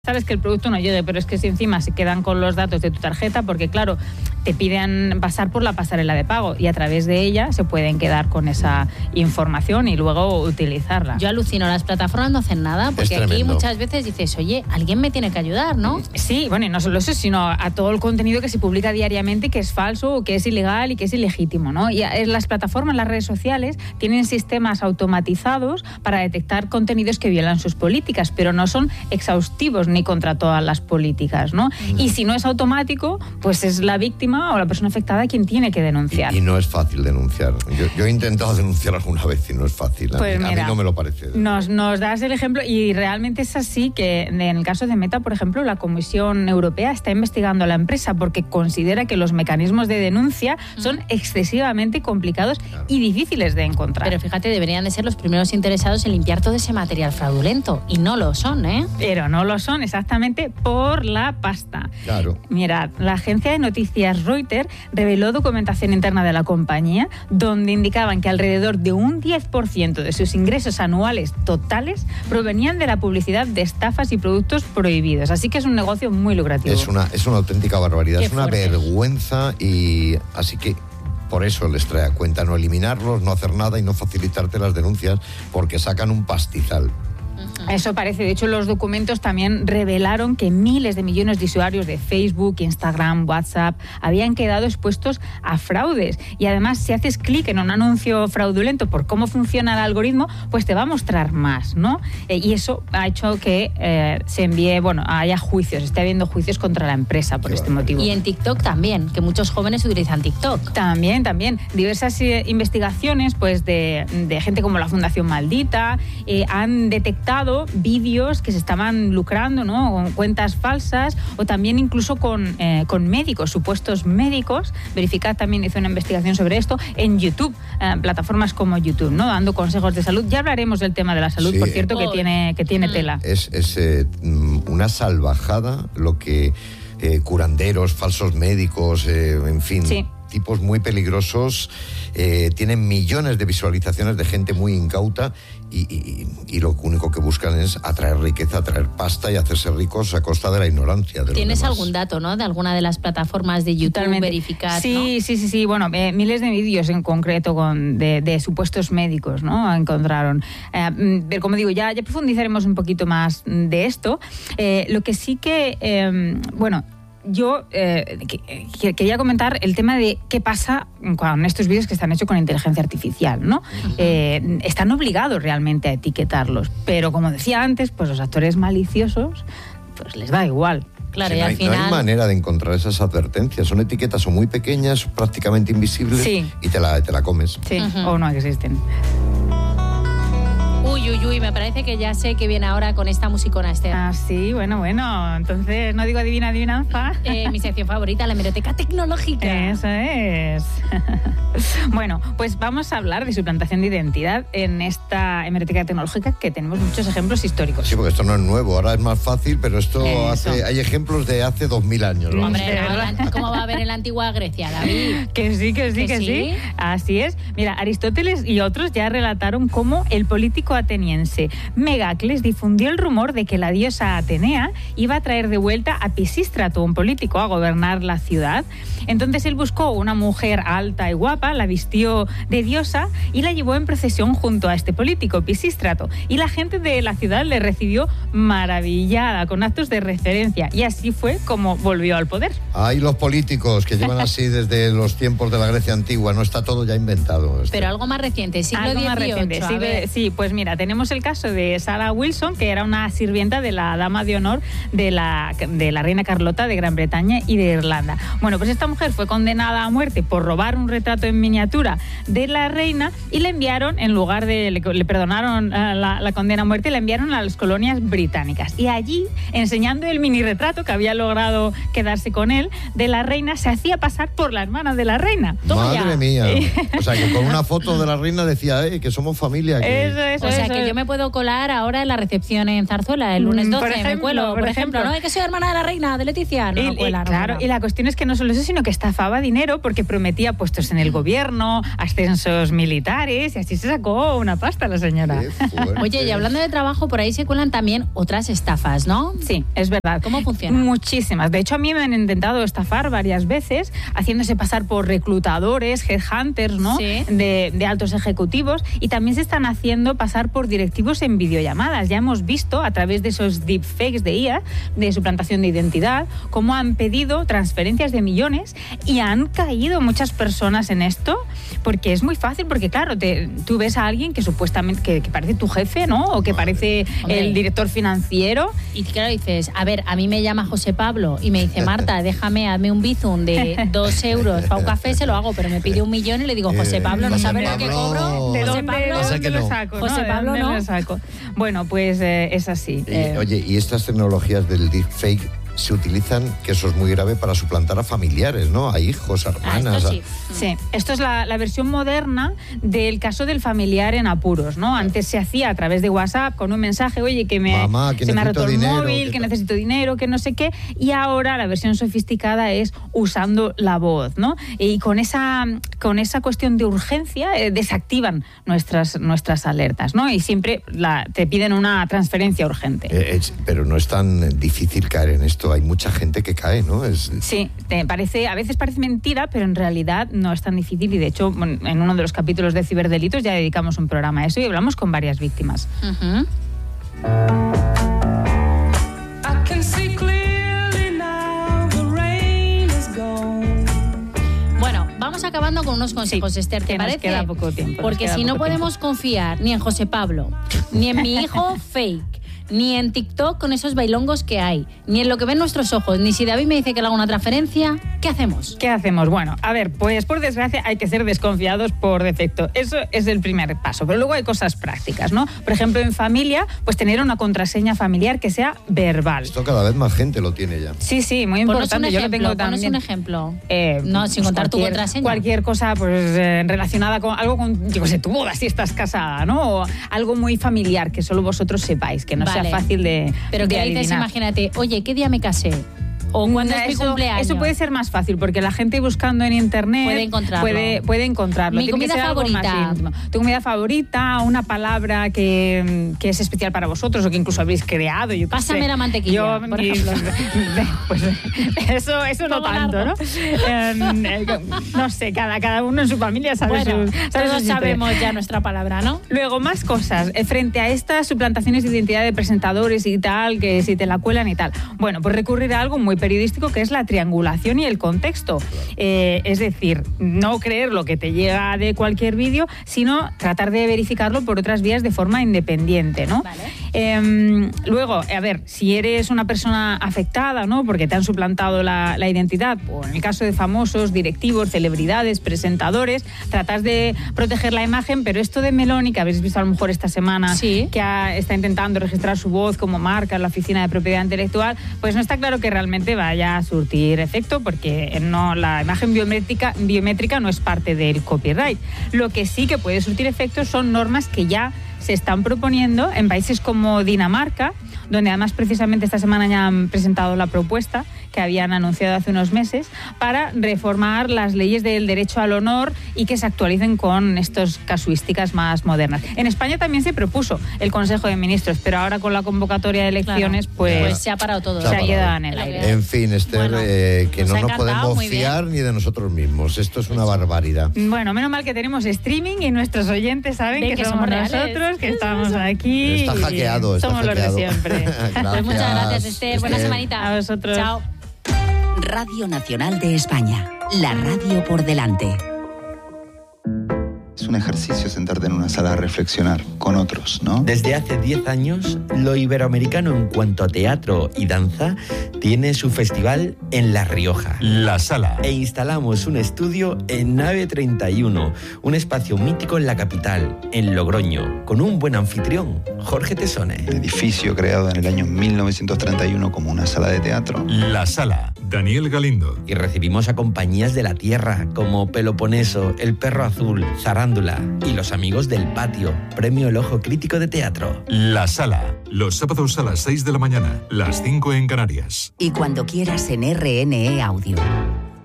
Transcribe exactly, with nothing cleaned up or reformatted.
Sabes que el producto no llegue, pero es que si encima se quedan con los datos de tu tarjeta, porque claro, te piden pasar por la pasarela de pago y a través de ella se pueden quedar con esa información y luego utilizarla. Yo alucino, las plataformas no hacen nada, porque aquí muchas veces dices, oye, alguien me tiene que ayudar, ¿no? Sí, bueno, y no solo eso, sino a todo el contenido que se publica diariamente que es falso o que es ilegal y que es ilegítimo, ¿no? Y las plataformas, las redes sociales tienen sistemas automatizados para detectar contenidos que violan sus políticas, pero no son exhaustivos ni contra todas las políticas, ¿no? Mm. Y si no es automático, pues es la víctima o la persona afectada quien tiene que denunciar. Y, y no es fácil denunciar. Yo, yo he intentado denunciar alguna vez y no es fácil. A, pues mí, mira, a mí no me lo parece. Nos, nos das el ejemplo y realmente es así que en el caso de Meta, por ejemplo, la Comisión Europea está investigando a la empresa porque considera que los mecanismos de denuncia son mm. excesivamente complicados claro. y difíciles de encontrar. Pero fíjate, deberían de ser los primeros interesados en limpiar todo ese material fraudulento y no lo son, ¿eh? Pero no lo son, exactamente por la pasta. Claro. Mirad, la agencia de noticias Reuters reveló documentación interna de la compañía donde indicaban que alrededor de un diez por ciento de sus ingresos anuales totales provenían de la publicidad de estafas y productos prohibidos. Así que es un negocio muy lucrativo. Es una, es una auténtica barbaridad, Qué es una fuerte. vergüenza y así que por eso les trae a cuenta no eliminarlos, no hacer nada y no facilitarte las denuncias porque sacan un pastizal. Eso parece. De hecho, los documentos también revelaron que miles de millones de usuarios de Facebook, Instagram, WhatsApp habían quedado expuestos a fraudes. Y además, si haces clic en un anuncio fraudulento por cómo funciona el algoritmo, pues te va a mostrar más, ¿no? Eh, y eso ha hecho que eh, se envíe, bueno, haya juicios, esté habiendo juicios contra la empresa por este motivo. Y en TikTok también, que muchos jóvenes utilizan TikTok. También, también. Diversas eh, investigaciones, pues, de, de gente como la Fundación Maldita, eh, han detectado vídeos que se estaban lucrando, ¿no? Con cuentas falsas o también incluso con, eh, con médicos, supuestos médicos. Verificar también hizo una investigación sobre esto en YouTube, eh, plataformas como YouTube, ¿no? Dando consejos de salud. Ya hablaremos del tema de la salud, sí, por cierto, que tiene, que tiene tela. Es, es eh, una salvajada lo que eh, curanderos, falsos médicos, eh, en fin... Sí. tipos muy peligrosos, eh, tienen millones de visualizaciones de gente muy incauta y, y, y lo único que buscan es atraer riqueza, atraer pasta y hacerse ricos a costa de la ignorancia de los ¿Tienes demás. algún dato, no, de alguna de las plataformas de YouTube Totalmente. verificar? Sí, ¿no? sí, sí, sí. Bueno, eh, miles de vídeos en concreto con, de, de supuestos médicos, ¿no? Encontraron. Eh, pero como digo, ya, ya profundizaremos un poquito más de esto. Eh, lo que sí que, eh, bueno... Yo eh, que, quería comentar el tema de qué pasa con estos vídeos que están hechos con inteligencia artificial, ¿no? Uh-huh. Eh, están obligados realmente a etiquetarlos, pero como decía antes, pues los actores maliciosos, pues les da igual. Claro, sí, y no, al hay, final... no hay manera de encontrar esas advertencias. Son etiquetas o muy pequeñas, prácticamente invisibles, sí. y te la, te la comes. Sí, uh-huh. o no existen. Uy, uy, uy, me parece que ya sé que viene ahora con esta musicona, Esther. Ah, sí, bueno, bueno. Entonces, no digo adivina, adivinanza. Eh, mi sección favorita, la hemeroteca tecnológica. Eso es. Bueno, pues vamos a hablar de suplantación de identidad en esta hemeroteca tecnológica que tenemos muchos ejemplos históricos. Sí, porque esto no es nuevo, ahora es más fácil, pero esto Eso. hace, hay ejemplos de hace dos mil años, ¿no? Hombre, no, ¿cómo va a haber en la antigua Grecia, David? Que sí, que sí, ¿Que que sí? sí? Así es. Mira, Aristóteles y otros ya relataron cómo el político ateniense Megacles difundió el rumor de que la diosa Atenea iba a traer de vuelta a Pisístrato, un político, a gobernar la ciudad. Entonces él buscó una mujer alta y guapa, la vistió de diosa y la llevó en procesión junto a este político, Pisístrato. Y la gente de la ciudad le recibió maravillada, con actos de referencia. Y así fue como volvió al poder. Hay los políticos que llevan así desde los tiempos de la Grecia antigua, no está todo ya inventado. Pero algo más reciente, siglo Algo más dieciocho, reciente, a sí, ver. sí, pues mira, tenemos el caso de Sarah Wilson, que era una sirvienta de la dama de honor de la, de la reina Carlota de Gran Bretaña y de Irlanda. Bueno, pues esta mujer fue condenada a muerte por robar un retrato en miniatura de la reina y le enviaron, en lugar de, le, le perdonaron uh, la, la condena a muerte, la enviaron a las colonias británicas. Y allí, enseñando el mini retrato que había logrado quedarse con él, de la reina, se hacía pasar por la hermana de la reina. Toma Madre ya. mía. O sea, que con una foto de la reina decía, eh, que somos familia. Que... Eso, eso, O sea, eso. que yo me puedo colar ahora en la recepción en Zarzuela, el lunes doce, Por ejemplo, me cuelo, por, por ejemplo, ejemplo. ¿no? Es que soy hermana de la reina, de Leticia. No, Y, no cuela, y, no claro, cuela. y la cuestión es que no solo eso, sino que estafaba dinero porque prometía puestos en el gobierno gobierno, ascensos militares, y así se sacó una pasta la señora. Oye, y hablando de trabajo, por ahí se cuelan también otras estafas, ¿no? Sí, es verdad. ¿Cómo funciona? Muchísimas. De hecho, a mí me han intentado estafar varias veces, haciéndose pasar por reclutadores, headhunters, ¿no? Sí. De, de altos ejecutivos, y también se están haciendo pasar por directivos en videollamadas. Ya hemos visto a través de esos deepfakes de I A, de suplantación de identidad, cómo han pedido transferencias de millones y han caído muchas personas en esto, porque es muy fácil, porque claro, te, tú ves a alguien que supuestamente que, que parece tu jefe, ¿no? O que parece Hombre. el director financiero. Y claro, dices, a ver, a mí me llama José Pablo y me dice, Marta, déjame, hazme un bizum de dos euros para un café, se lo hago, pero me pide un millón y le digo, José Pablo, ¿no sabes lo que cobro? ¿De José dónde, Pablo, ¿de dónde no. lo saco? José ¿no? Pablo, ¿De no. lo saco? Bueno, pues eh, es así. Y, Eh, oye, y estas tecnologías del deepfake se utilizan, que eso es muy grave, para suplantar a familiares, ¿no? A hijos, a hermanas. Ah, esto sí. A... Sí, esto es la, la versión moderna del caso del familiar en apuros, ¿no? Antes se hacía a través de WhatsApp con un mensaje, oye, que me, Mamá, que se me ha roto el dinero, móvil, que que tal. necesito dinero, que no sé qué, y ahora la versión sofisticada es usando la voz, ¿no? Y con esa, con esa cuestión de urgencia eh, desactivan nuestras, nuestras alertas, ¿no? Y siempre la, te piden una transferencia urgente. Eh, es- pero no es tan difícil caer en esto. Hay mucha gente que cae, ¿no? Es, Sí, te parece, a veces parece mentira, pero en realidad no es tan difícil, y de hecho bueno, en uno de los capítulos de ciberdelitos ya dedicamos un programa a eso y hablamos con varias víctimas. Ujú. I can see clearly now the rain is gone. Bueno, vamos acabando con unos consejos, Sí, Esther, ¿te que nos parece? queda poco tiempo, nos Porque queda si no poco podemos confiar ni en José Pablo, ni en mi hijo fake, ni en TikTok con esos bailongos que hay, ni en lo que ven nuestros ojos, ni si David me dice que le haga una transferencia, ¿qué hacemos? ¿Qué hacemos? Bueno, a ver, pues por desgracia hay que ser desconfiados por defecto. Eso es el primer paso, pero luego hay cosas prácticas, ¿no? Por ejemplo, en familia, pues tener una contraseña familiar que sea verbal. esto cada vez más gente lo tiene ya. Sí, sí, muy Ponos un importante. Yo lo ejemplo, tengo ponos también. un ejemplo. Eh, No, sin pues contar tu cualquier- contraseña. Cualquier cosa pues eh, relacionada con algo con, yo qué sé, tu boda si estás casada, ¿no? O algo muy familiar que solo vosotros sepáis, que no Vale. sea fácil de Pero de que dices, adivinar. imagínate, oye, ¿qué día me casé? O cuándo es mi eso, cumpleaños. eso puede ser más fácil, porque la gente buscando en internet Puede encontrarlo. Puede, puede encontrarlo. Mi Tiene que comida ser algo más favorita. íntimo. Tu comida favorita, una palabra que, que es especial para vosotros o que incluso habéis creado. Yo qué Pásame sé. la mantequilla, Yo, por mi- ejemplo. pues, eso eso no Todo tanto, largo. ¿no? Eh, eh, no sé, cada, cada uno en su familia sabe Bueno, sus, sabe todos sus historias. sabemos ya nuestra palabra, ¿no? Luego, más cosas. Eh, Frente a estas suplantaciones de identidad de presentadores y tal, que si te la cuelan y tal. Bueno, pues recurrir a algo muy periodístico, que es la triangulación y el contexto. Eh, es decir, no creer lo que te llega de cualquier vídeo, sino tratar de verificarlo por otras vías de forma independiente, ¿no? Vale. Eh, luego, a ver, si eres una persona afectada, ¿no? Porque te han suplantado la, la identidad, o en el caso de famosos, directivos, celebridades, presentadores, tratas de proteger la imagen, pero esto de Meloni, que habéis visto a lo mejor esta semana, Sí. que ha- está intentando registrar su voz como marca en la Oficina de Propiedad Intelectual, pues no está claro que realmente vaya a surtir efecto, porque no, la imagen biométrica, biométrica no es parte del copyright. Lo que sí que puede surtir efecto son normas que ya se están proponiendo en países como Dinamarca, donde además precisamente esta semana ya han presentado la propuesta que habían anunciado hace unos meses para reformar las leyes del derecho al honor y que se actualicen con estas casuísticas más modernas. En España también se propuso el Consejo de Ministros, pero ahora con la convocatoria de elecciones, Claro. pues, Pues se ha parado todo. Se ha se ha parado. quedado en el Lo que aire. hay. En fin, Esther, Bueno, eh, que nos no ha nos encantado, podemos muy bien. fiar ni de nosotros mismos. Esto es una barbaridad. Bueno, menos mal que tenemos streaming y nuestros oyentes saben Ven que, que somos somos reales. nosotros, que estamos aquí. Está y hackeado, está somos hackeado. los de siempre. Pues muchas gracias, Esther. Buena Esther. semanita. A vosotros. Chao. Radio Nacional de España. La radio por delante. Es un ejercicio sentarte en una sala a reflexionar con otros, ¿no? Desde hace diez años, lo iberoamericano en cuanto a teatro y danza tiene su festival en La Rioja. La Sala. E instalamos un estudio en Nave treinta y uno, un espacio mítico en la capital, en Logroño, con un buen anfitrión, Jorge Tesone. El edificio creado en el año mil novecientos treinta y uno como una sala de teatro. La Sala. Daniel Galindo. Y recibimos a compañías de la tierra como Peloponeso, El Perro Azul, Zarándula y Los Amigos del Patio, premio El Ojo Crítico de Teatro. La Sala. Los sábados a las seis de la mañana, las cinco en Canarias. Y cuando quieras en R N E Audio.